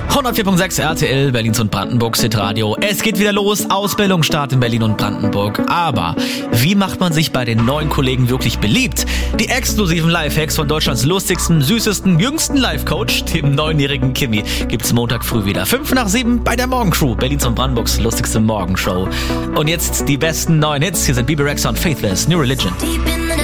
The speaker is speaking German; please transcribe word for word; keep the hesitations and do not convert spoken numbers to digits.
hundertvier Komma sechs R T L, Berlins und Brandenburgs Hitradio. Es geht wieder los, Ausbildungsstart in Berlin und Brandenburg. Aber wie macht man sich bei den neuen Kollegen wirklich beliebt? Die exklusiven Lifehacks von Deutschlands lustigsten, süßesten, jüngsten Life-Coach, dem neunjährigen Kimi, gibt's Montag früh wieder. Fünf nach sieben bei der Morgencrew, Berlins und Brandenburgs lustigste Morgenshow. Und jetzt die besten neuen Hits. Hier sind Bebe Rexha und Faithless, New Religion.